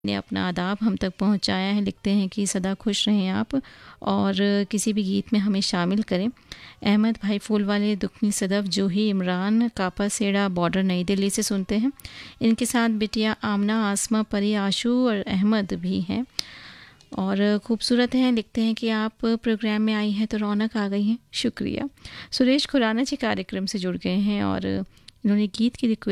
ने अपना आदाब हम तक पहुंचाया है। लिखते हैं कि सदा खुश रहें आप और किसी भी गीत में हमें शामिल करें। अहमद भाई फूल वाले, दुखनी सदफ, जूही, इमरान, कापा सेड़ा, बॉर्डर, नई दिल्ली से सुनते हैं। इनके साथ बिटिया आमना, आसमा, परी, आशू और अहमद भी हैं और खूबसूरत हैं। लिखते हैं कि आप प्रोग्राम में आई हैं तो रौनक आ गई है। शुक्रिया। सुरेश खुराना जी कार्यक्रम से जुड़ गए हैं और इन्होंने गीत की रिक्वेस्ट